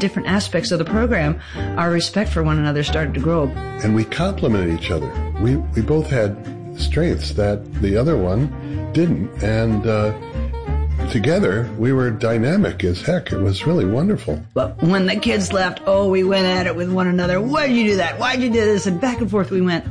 different aspects of the program, our respect for one another started to grow. And we complimented each other. We both had strengths that the other one didn't. And together, we were dynamic as heck. It was really wonderful. But when the kids left, oh, we went at it with one another. Why did you do that? Why did you do this? And back and forth we went.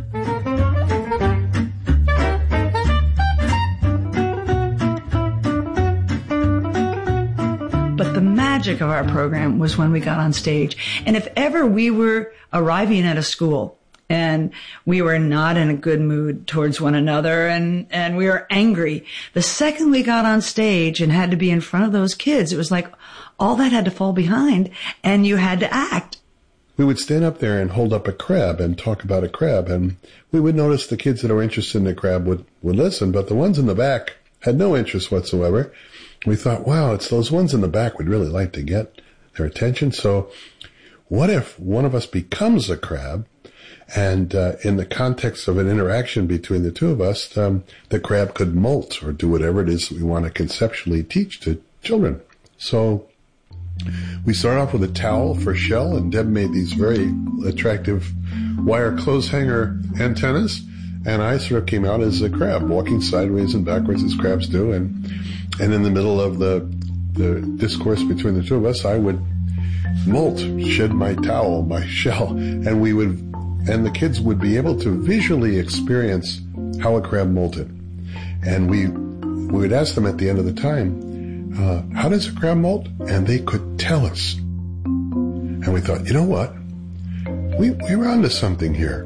But the magic of our program was when we got on stage. And if ever we were arriving at a school and we were not in a good mood towards one another and we were angry, the second we got on stage and had to be in front of those kids, it was like all that had to fall behind and you had to act. We would stand up there and hold up a crab and talk about a crab, and we would notice the kids that were interested in the crab would listen, but the ones in the back had no interest whatsoever. We thought, wow, it's those ones in the back we'd really like to get their attention. So what if one of us becomes a crab, and in the context of an interaction between the two of us, the crab could molt or do whatever it is that we want to conceptually teach to children. So we started off with a towel for shell, and Deb made these very attractive wire clothes hanger antennas, and I sort of came out as a crab, walking sideways and backwards as crabs do, and in the middle of the discourse between the two of us, I would molt, shed my towel, my shell, and the kids would be able to visually experience how a crab molted. And we would ask them at the end of the time, how does a crab molt? And they could tell us. And we thought, you know what? We were onto something here.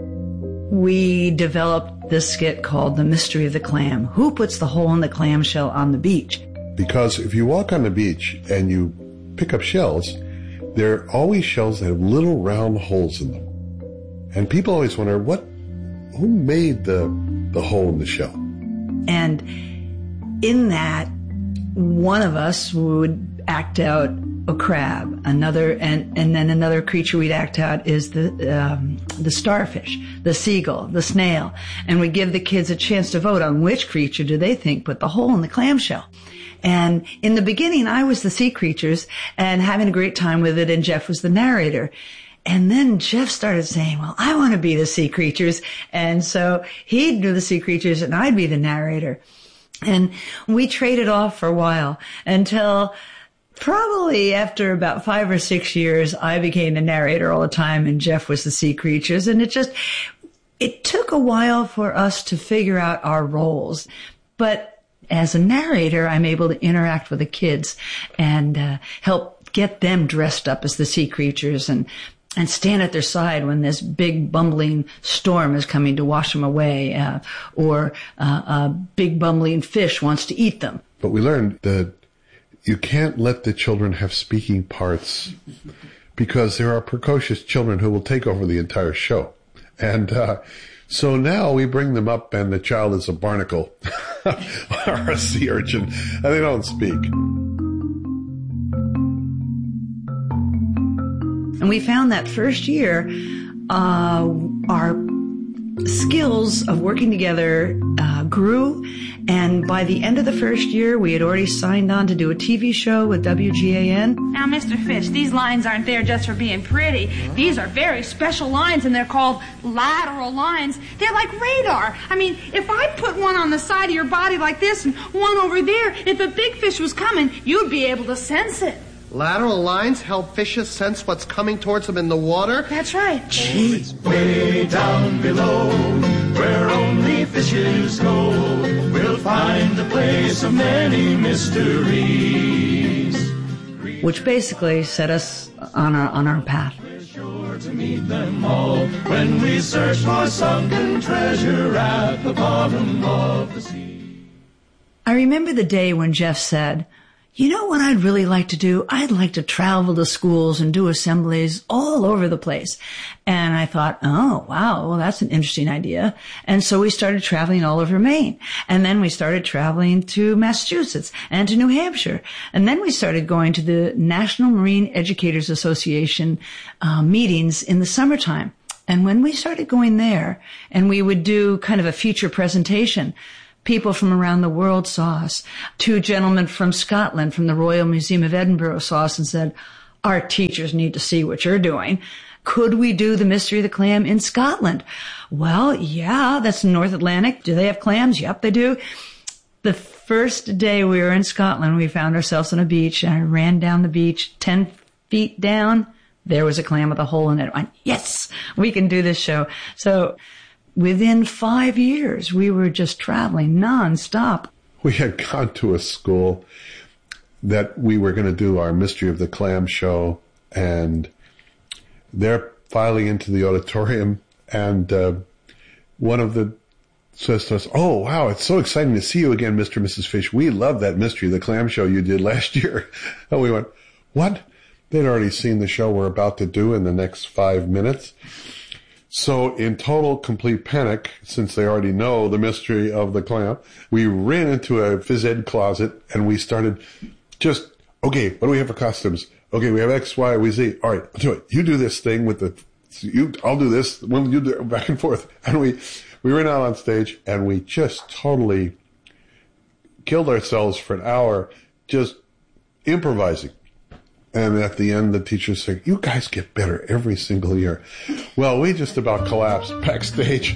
We developed this skit called The Mystery of the Clam. Who puts the hole in the clam shell on the beach? Because if you walk on the beach and you pick up shells, there are always shells that have little round holes in them. And people always wonder, who made the hole in the shell? And in that, one of us would act out a crab, and then another creature we'd act out is the starfish, the seagull, the snail, and we give the kids a chance to vote on which creature do they think put the hole in the clamshell. And in the beginning, I was the sea creatures and having a great time with it, and Jeff was the narrator. And then Jeff started saying, well, I want to be the sea creatures. And so he'd do the sea creatures and I'd be the narrator. And we traded off for a while until probably after about 5 or 6 years, I became the narrator all the time and Jeff was the sea creatures. And it took a while for us to figure out our roles. But as a narrator, I'm able to interact with the kids and help get them dressed up as the sea creatures and stand at their side when this big bumbling storm is coming to wash them away, or a big bumbling fish wants to eat them. But we learned that you can't let the children have speaking parts because there are precocious children who will take over the entire show. And so now we bring them up and the child is a barnacle or a sea urchin and they don't speak. And we found that first year, our skills of working together grew. And by the end of the first year, we had already signed on to do a TV show with WGAN. Now, Mr. Fish, these lines aren't there just for being pretty. These are very special lines, and they're called lateral lines. They're like radar. I mean, if I put one on the side of your body like this and one over there, if a big fish was coming, you'd be able to sense it. Lateral lines help fishes sense what's coming towards them in the water? That's right. Oh, it's way down below, where only fishes go. We'll find a place of many mysteries. Which basically set us on our path. We're sure to meet them all when we search for sunken treasure at the bottom of the sea. I remember the day when Jeff said, you know what I'd really like to do? I'd like to travel to schools and do assemblies all over the place. And I thought, oh, wow, well, that's an interesting idea. And so we started traveling all over Maine. And then we started traveling to Massachusetts and to New Hampshire. And then we started going to the National Marine Educators Association meetings in the summertime. And when we started going there, and we would do kind of a feature presentation, people from around the world saw us. 2 gentlemen from Scotland, from the Royal Museum of Edinburgh, saw us and said, our teachers need to see what you're doing. Could we do the Mystery of the Clam in Scotland? Well, yeah, that's North Atlantic. Do they have clams? Yep, they do. The first day we were in Scotland, we found ourselves on a beach, and I ran down the beach 10 feet down. There was a clam with a hole in it. I went, yes, we can do this show. So within 5 years, we were just traveling nonstop. We had gone to a school that we were going to do our Mystery of the Clam show, and they're filing into the auditorium, and one of the says to us, "Oh, wow, it's so exciting to see you again, Mr. and Mrs. Fish. We love that Mystery of the Clam show you did last year." And we went, "What?" They'd already seen the show we're about to do in the next 5 minutes. So in total, complete panic, since they already know the Mystery of the Clam, we ran into a phys ed closet and we started just, okay, what do we have for costumes? Okay, we have X, Y, we Z. All right, I'll do it. You do this thing with I'll do this. When you do it, back and forth. And we ran out on stage and we just totally killed ourselves for an hour just improvising. And at the end, the teacher said, "You guys get better every single year." Well, we just about collapsed backstage.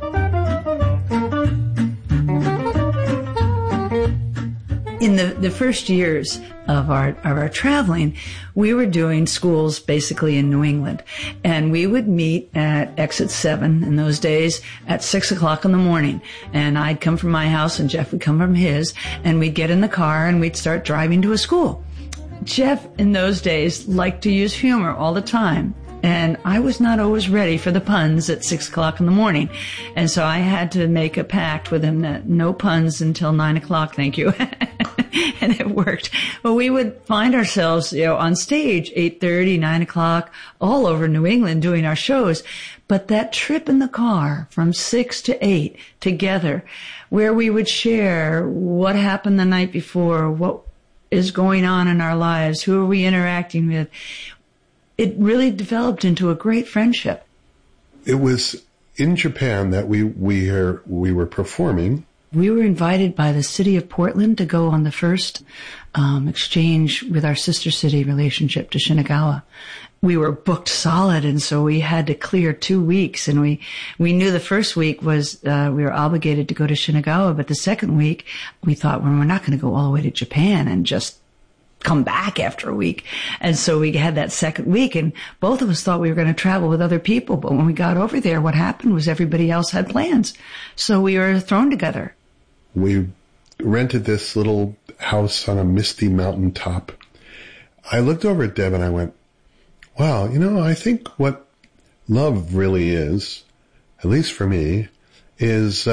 In the first years of our traveling, we were doing schools basically in New England. And we would meet at Exit 7 in those days at 6 o'clock in the morning. And I'd come from my house and Jeff would come from his. And we'd get in the car and we'd start driving to a school. Jeff, in those days, liked to use humor all the time. And I was not always ready for the puns at 6 o'clock in the morning. And so I had to make a pact with him that no puns until 9 o'clock, thank you. And it worked. Well, we would find ourselves, on stage, 8:30, 9 o'clock, all over New England doing our shows. But that trip in the car from 6 to 8 together, where we would share what happened the night before, what is going on in our lives, who are we interacting with, it really developed into a great friendship. It was in Japan that we were performing. We were invited by the city of Portland to go on the first exchange with our sister city relationship to Shinagawa. We were booked solid, and so we had to clear 2 weeks. And we knew the first week was we were obligated to go to Shinagawa, but the second week we thought, well, we're not going to go all the way to Japan and just come back after a week. And so we had that second week, and both of us thought we were going to travel with other people. But when we got over there, what happened was everybody else had plans. So we were thrown together. We rented this little house on a misty mountain top. I looked over at Deb and I went, wow, I think what love really is, at least for me, is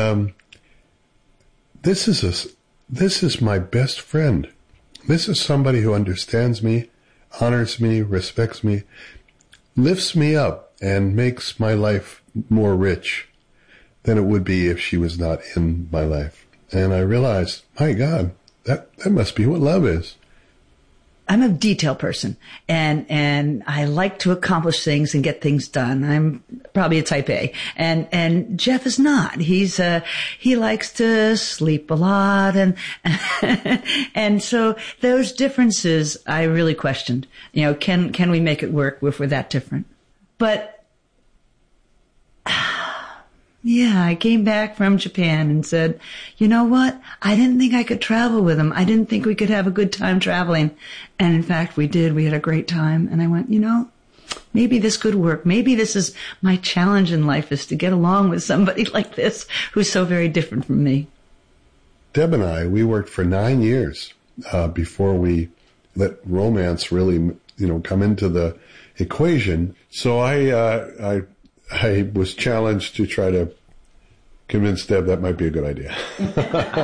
this is my best friend. This is somebody who understands me, honors me, respects me, lifts me up, and makes my life more rich than it would be if she was not in my life. And I realized, my God, that must be what love is. I'm a detail person, and I like to accomplish things and get things done. I'm probably a type A, and Jeff is not. He likes to sleep a lot, and and so those differences I really questioned. Can we make it work if we're that different? But yeah, I came back from Japan and said, you know what? I didn't think I could travel with him. I didn't think we could have a good time traveling. And in fact, we did. We had a great time. And I went, maybe this could work. Maybe this is my challenge in life, is to get along with somebody like this who's so very different from me. Deb and I, we worked for 9 years before we let romance really, come into the equation. So I was challenged to try to convince Deb that might be a good idea.